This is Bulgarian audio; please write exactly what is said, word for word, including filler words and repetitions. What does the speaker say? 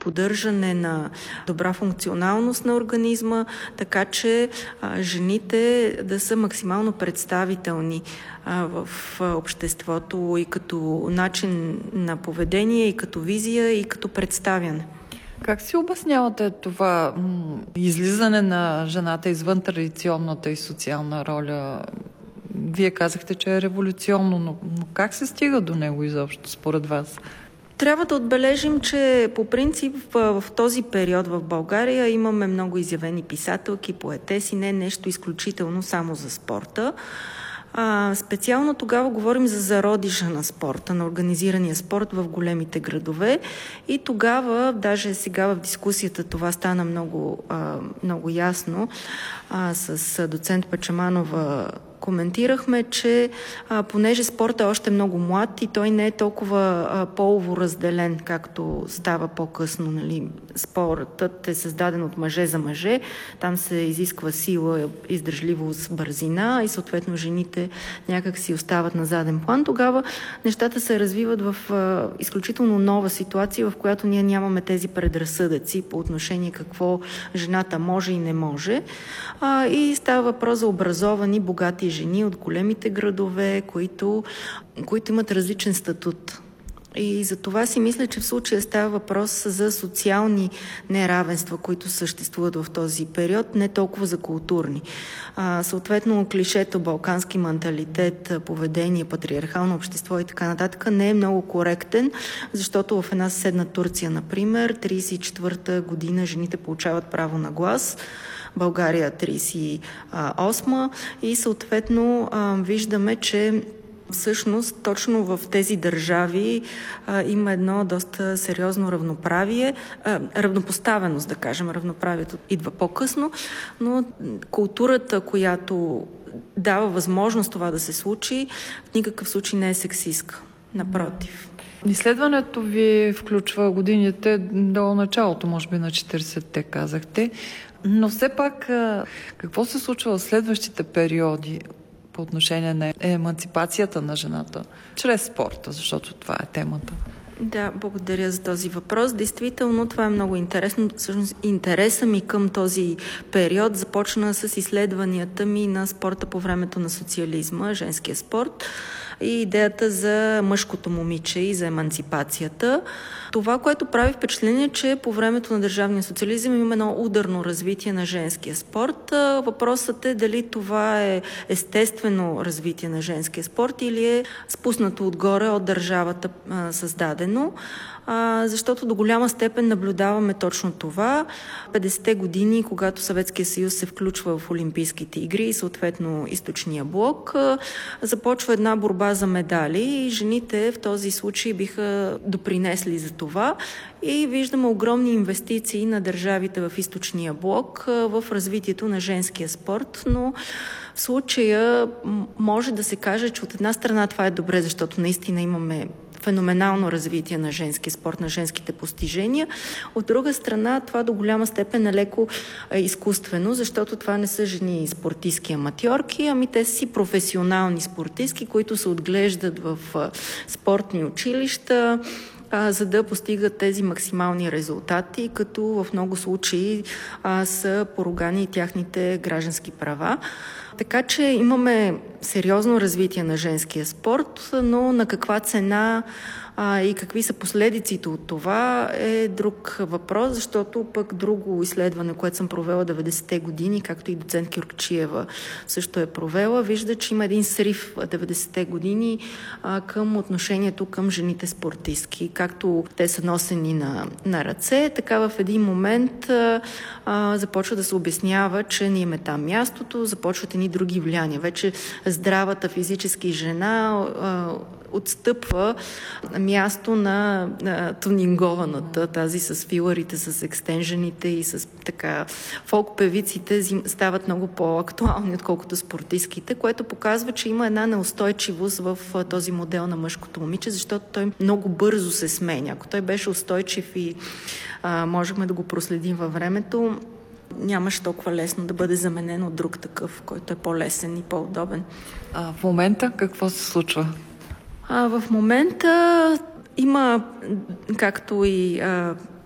поддържане на добра функционалност на организма, така че а, жените да са максимално представителни а, в а, обществото и като начин на поведение, и като визия, и като представяне. Как си обяснявате това м- излизане на жената извън традиционната и социална роля? Вие казахте, че е революционно, но, но как се стига до него изобщо, според вас? Трябва да отбележим, че по принцип в, в този период в България имаме много изявени писателки, поетеси, не нещо изключително само за спорта. А, специално тогава говорим за зародиша на спорта, на организирания спорт в големите градове, и тогава, даже сега в дискусията това стана много, а, много ясно, а, с доцент Пачаманова коментирахме, че а, понеже спортът е още много млад и той не е толкова а, полово разделен, както става по-късно. Нали. Спортът е създаден от мъже за мъже, там се изисква сила, издържливост, бързина и съответно жените някак си остават на заден план. Тогава нещата се развиват в а, изключително нова ситуация, в която ние нямаме тези предразсъдъци по отношение какво жената може и не може. А, и става въпрос за образовани, богати жени от големите градове, които, които имат различен статут. И за това си мисля, че в случая става въпрос за социални неравенства, които съществуват в този период, не толкова за културни. А, съответно, клишето, балкански менталитет, поведение, патриархално общество и така нататък не е много коректен, защото в една съседна Турция, например, тридесет и четвърта година жените получават право на глас, България тридесет и осма, и съответно а, виждаме, че всъщност точно в тези държави а, има едно доста сериозно равноправие, а, равнопоставеност, да кажем. Равноправието идва по-късно, но културата, която дава възможност това да се случи, в никакъв случай не е сексистка. Напротив. Изследването ви включва годините до началото, може би на четиридесетте, казахте. Но все пак, какво се случва в следващите периоди по отношение на еманципацията на жената чрез спорта, защото това е темата? Да, благодаря за този въпрос. Действително, това е много интересно. Всъщност, интереса ми към този период започна с изследванията ми на спорта по времето на социализма, женския спорт, и идеята за мъжкото момиче и за еманципацията. Това, което прави впечатление, че по времето на държавния социализъм има едно ударно развитие на женския спорт. Въпросът е дали това е естествено развитие на женския спорт или е спуснато отгоре от държавата а, създадено. А, защото до голяма степен наблюдаваме точно това. петдесетте години, когато Съветския съюз се включва в Олимпийските игри и съответно източния блок, а, започва една борба за медали и жените в този случай биха допринесли за това. И виждаме огромни инвестиции на държавите в източния блок а, в развитието на женския спорт, но в случая може да се каже, че от една страна това е добре, защото наистина имаме феноменално развитие на женски спорт, на женските постижения. От друга страна, това до голяма степен е леко е, изкуствено, защото това не са жени спортистки аматьорки, ами те са си професионални спортистки, които се отглеждат в а, спортни училища, а, за да постигат тези максимални резултати, като в много случаи а, са поругани и тяхните граждански права. Така че имаме сериозно развитие на женския спорт, но на каква цена а, и какви са последиците от това е друг въпрос, защото пък друго изследване, което съм провела деветдесетте години, както и доцент Кюркчиева също е провела, вижда, че има един срив деветдесетте години а, към отношението към жените спортистки. Както те са носени на, на ръце, така в един момент а, а, започва да се обяснява, че не им е там мястото, започват едни други влияния. Вече здравата физически жена а, отстъпва място на, на тунингованата, тази с филарите, с екстенжените и с така фолк-певиците стават много по-актуални, отколкото спортистките, което показва, че има една неустойчивост в този модел на мъжкото момиче, защото той много бързо се сменя. Ако той беше устойчив и а, можехме да го проследим във времето, нямаше толкова лесно да бъде заменен от друг такъв, който е по-лесен и по-удобен. А в момента какво се случва? А, в момента има, както и а,